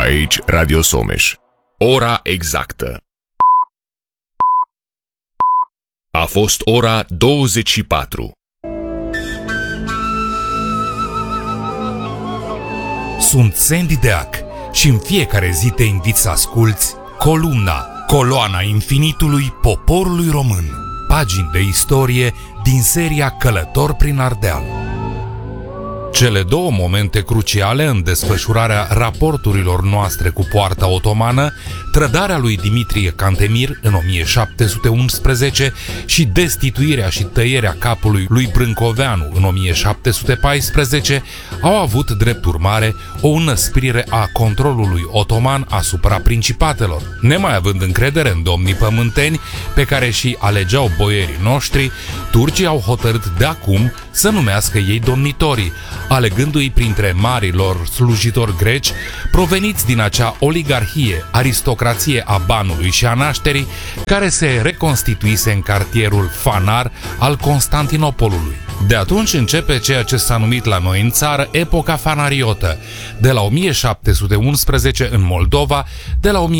Aici Radio Someș. Ora exactă. A fost ora 24. Sunt Sandy Deac și în fiecare zi te invit să asculți Coloana infinitului poporului român. Pagini de istorie din seria Călător prin Ardeal. Cele două momente cruciale în desfășurarea raporturilor noastre cu poarta otomană, trădarea lui Dimitrie Cantemir în 1711 și destituirea și tăierea capului lui Brâncoveanu în 1714, au avut drept urmare o înăsprire a controlului otoman asupra principatelor. Nemai având încredere în domnii pământeni pe care și alegeau boierii noștri, turcii au hotărât de acum să numească ei domnitorii, alegându-i printre marilor slujitori greci proveniți din acea oligarhie, aristocrație a banului și a nașterii, care se reconstituise în cartierul Fanar al Constantinopolului. De atunci începe ceea ce s-a numit la noi în țară epoca fanariotă, de la 1711 în Moldova, de la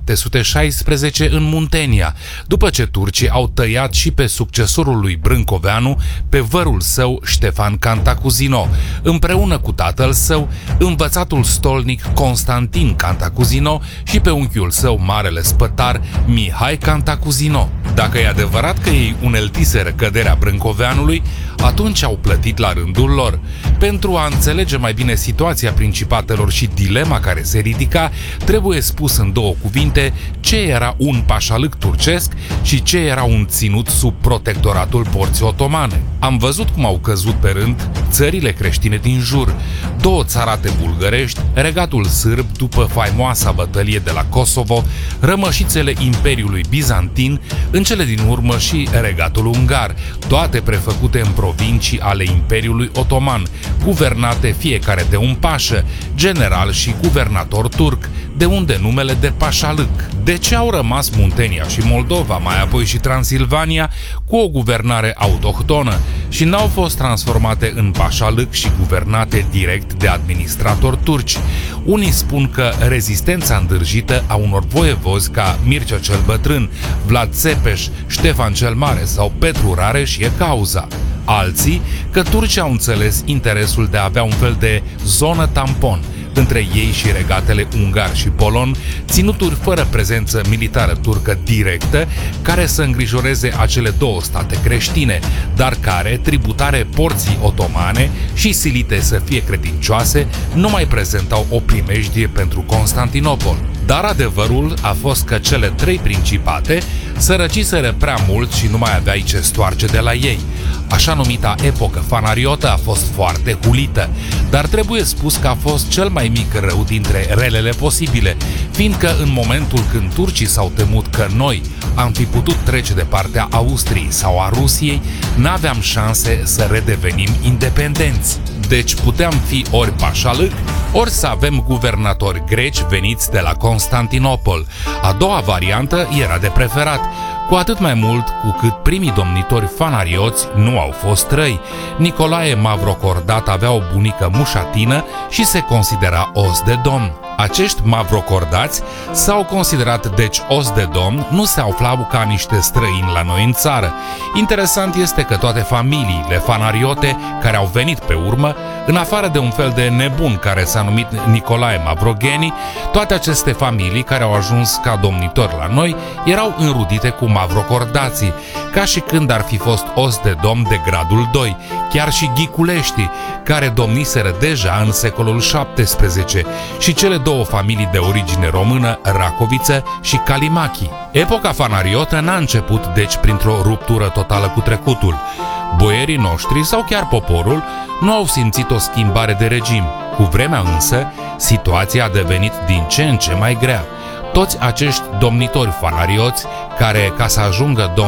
1716 în Muntenia, după ce turcii au tăiat și pe succesorul lui Brâncoveanu, pe vărul său Ștefan Cantacuzino, împreună cu tatăl său, învățatul stolnic Constantin Cantacuzino și pe unchiul său marele spătar Mihai Cantacuzino. Dacă e adevărat că ei uneltiseră căderea Brâncoveanului, atunci au plătit la rândul lor. Pentru a înțelege mai bine situația principatelor și dilema care se ridica, trebuie spus în două cuvinte ce era un pașalâc turcesc și ce era un ținut sub protectoratul porții otomane. Am văzut cum au căzut pe rând țările creștine din jur, două țarate bulgărești, regatul sârb după faimoasa bătălie de la Kosovo, rămășițele Imperiului Bizantin, în cele din urmă și regatul ungar, toate prefăcute în provincii ale Imperiului Otoman, guvernate fiecare de un pașă, general și guvernator turc, de unde numele de pașalâc. De ce au rămas Muntenia și Moldova, mai apoi și Transilvania, cu o guvernare autohtonă și n-au fost transformate în pașalâc și guvernate direct de administratori turci? Unii spun că rezistența îndârjită a unor voievozi ca Mircea cel Bătrân, Vlad Țepeș, Ștefan cel Mare sau Petru Rareș e cauza. Alții că turcii au înțeles interesul de a avea un fel de zonă tampon între ei și regatele ungar și polon, ținuturi fără prezență militară turcă directă, care să îngrijoreze acele două state creștine, dar care, tributare porții otomane și silite să fie credincioase, nu mai prezentau o primejdie pentru Constantinopol. Dar adevărul a fost că cele trei principate sărăciseră prea mult și nu mai aveai ce stoarce de la ei. Așa numita epocă fanariotă a fost foarte hulită, dar trebuie spus că a fost cel mai mic rău dintre relele posibile, fiindcă în momentul când turcii s-au temut că noi am fi putut trece de partea Austriei sau a Rusiei, n-aveam șanse să redevenim independenți. Deci puteam fi ori pașalâc, ori să avem guvernatori greci veniți de la Constantinopol. A doua variantă era de preferat, cu atât mai mult cu cât primii domnitori fanarioți nu au fost răi. Nicolae Mavrocordat avea o bunică mușatină și se considera os de domn. Acești mavrocordați s-au considerat deci os de domn, nu se aflau ca niște străini la noi în țară. Interesant este că toate familiile fanariote care au venit pe urmă, în afară de un fel de nebun care s-a numit Nicolae Mavrogheni, toate aceste familii care au ajuns ca domnitori la noi erau înrudite cu mavrocordații, ca și când ar fi fost os de domn de gradul 2, chiar și ghiculeștii, care domniseră deja în secolul XVII, și cele două familii de origine română, Racoviță și Calimachi. Epoca fanariotă n-a început deci printr-o ruptură totală cu trecutul. Boierii noștri sau chiar poporul nu au simțit o schimbare de regim. Cu vremea însă, situația a devenit din ce în ce mai grea. Toți acești domnitori fanarioți, care, ca să ajungă domni,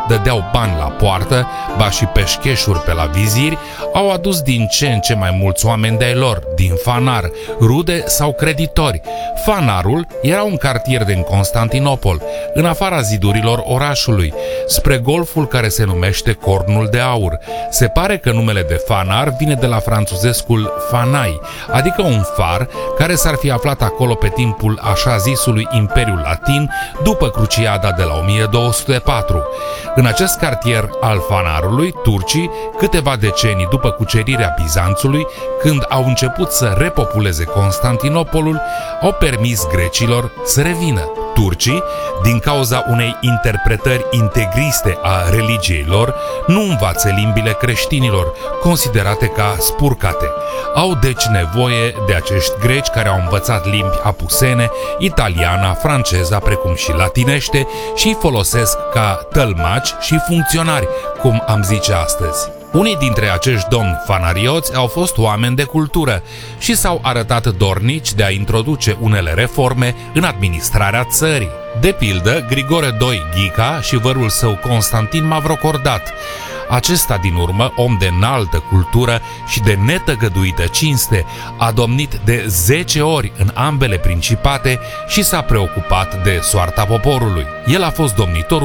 dădeau bani la poartă, ba și peșcheșuri pe la viziri, au adus din ce în ce mai mulți oameni de-ai lor, din Fanar, rude sau creditori. Fanarul era un cartier din Constantinopol, în afara zidurilor orașului, spre golful care se numește Cornul de Aur. Se pare că numele de Fanar vine de la franțuzescul fanai, adică un far care s-ar fi aflat acolo pe timpul așa zisului Imperiul Latin, după Cruciada de la 1204. În acest cartier al Fanarului, turcii, câteva decenii după cucerirea Bizanțului, când au început să repopuleze Constantinopolul, au permis grecilor să revină. Turcii, din cauza unei interpretări integriste a religiei lor, nu învață limbile creștinilor, considerate ca spurcate. Au deci nevoie de acești greci care au învățat limbi apusene, italiana, franceza, precum și latinește, și îi folosesc ca tălmaci și funcționari, cum am zice astăzi. Unii dintre acești domni fanarioți au fost oameni de cultură și s-au arătat dornici de a introduce unele reforme în administrarea țării. De pildă, Grigore II Ghica și vărul său Constantin Mavrocordat. Acesta, din urmă, om de înaltă cultură și de netăgăduită cinste, a domnit de 10 ori în ambele principate și s-a preocupat de soarta poporului. El a fost domnitorul